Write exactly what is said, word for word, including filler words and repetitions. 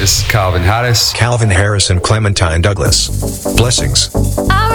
this is Calvin Harris. Calvin Harris and Clementine Douglas. Blessings. All